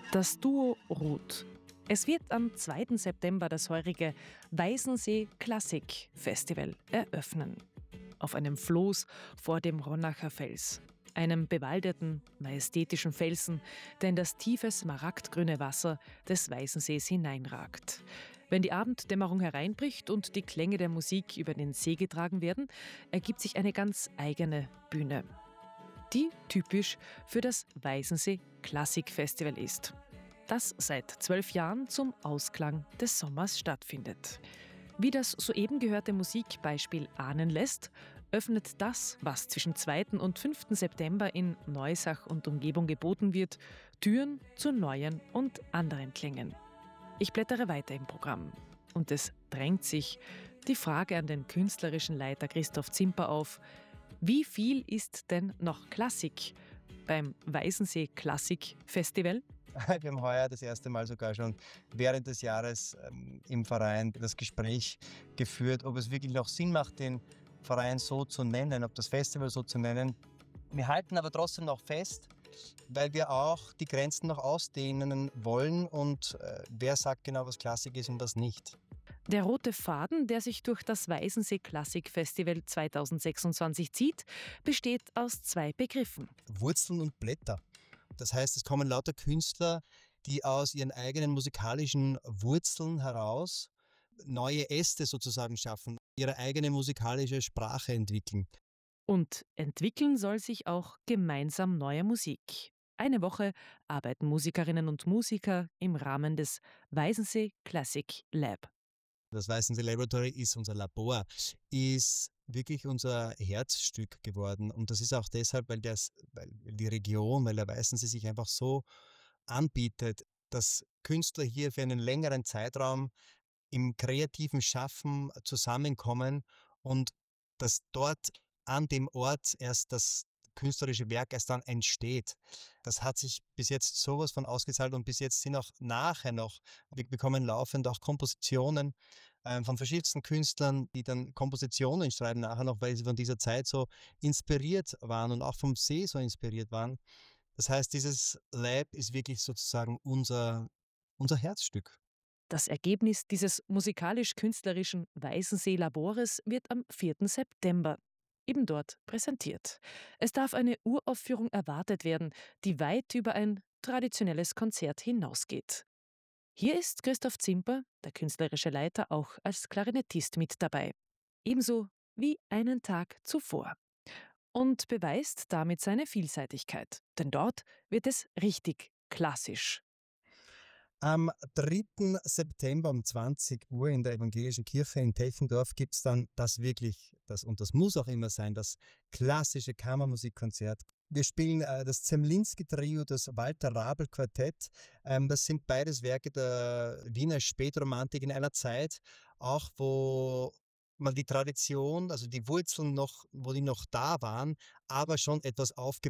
Das Duo Ruth. Es wird am 2. September das heurige Weißensee Klassik Festival eröffnen. Auf einem Floß vor dem Ronacher Fels. Einem bewaldeten, majestätischen Felsen, der in das tiefe smaragdgrüne Wasser des Weißensees hineinragt. Wenn die Abenddämmerung hereinbricht und die Klänge der Musik über den See getragen werden, ergibt sich eine ganz eigene Bühne, die typisch für das Weißensee Klassikfestival ist, das seit 12 Jahren zum Ausklang des Sommers stattfindet. Wie das soeben gehörte Musikbeispiel ahnen lässt, öffnet das, was zwischen 2. und 5. September in Neusach und Umgebung geboten wird, Türen zu neuen und anderen Klängen. Ich blättere weiter im Programm und es drängt sich die Frage an den künstlerischen Leiter Christoph Zimper auf: Wie viel ist denn noch Klassik beim Weißensee Klassik Festival? Wir haben heuer das erste Mal sogar schon während des Jahres im Verein das Gespräch geführt, ob es wirklich noch Sinn macht, den Verein so zu nennen, ob das Festival so zu nennen. Wir halten aber trotzdem noch fest, weil wir auch die Grenzen noch ausdehnen wollen und wer sagt genau, was Klassik ist und was nicht. Der rote Faden, der sich durch das Weißensee Klassik Festival 2026 zieht, besteht aus 2 Begriffen. Wurzeln und Blätter. Das heißt, es kommen lauter Künstler, die aus ihren eigenen musikalischen Wurzeln heraus neue Äste sozusagen schaffen, ihre eigene musikalische Sprache entwickeln. Und entwickeln soll sich auch gemeinsam neue Musik. Eine Woche arbeiten Musikerinnen und Musiker im Rahmen des Weißensee Classic Lab. Das Weißensee Laboratory ist unser Labor, ist wirklich unser Herzstück geworden. Und das ist auch deshalb, weil die Region, weil der Weißensee sich einfach so anbietet, dass Künstler hier für einen längeren Zeitraum im kreativen Schaffen zusammenkommen und dass dort an dem Ort erst das künstlerische Werk erst dann entsteht. Das hat sich bis jetzt sowas von ausgezahlt und bis jetzt sind auch nachher noch, wir bekommen laufend auch Kompositionen von verschiedensten Künstlern, die dann Kompositionen schreiben nachher noch, weil sie von dieser Zeit so inspiriert waren und auch vom See so inspiriert waren. Das heißt, dieses Lab ist wirklich sozusagen unser Herzstück. Das Ergebnis dieses musikalisch-künstlerischen Weißensee-Labores wird am 4. September eben dort präsentiert. Es darf eine Uraufführung erwartet werden, die weit über ein traditionelles Konzert hinausgeht. Hier ist Christoph Zimper, der künstlerische Leiter, auch als Klarinettist mit dabei. Ebenso wie einen Tag zuvor. Und beweist damit seine Vielseitigkeit. Denn dort wird es richtig klassisch. Am 3. September um 20 Uhr in der Evangelischen Kirche in Techendorf gibt es dann und das muss auch immer sein, das klassische Kammermusikkonzert. Wir spielen das Zemlinski-Trio, das Walter-Rabel-Quartett. Das sind beides Werke der Wiener Spätromantik in einer Zeit, auch wo man die Tradition, also die Wurzeln noch, wo die noch da waren, aber schon etwas aufgebaut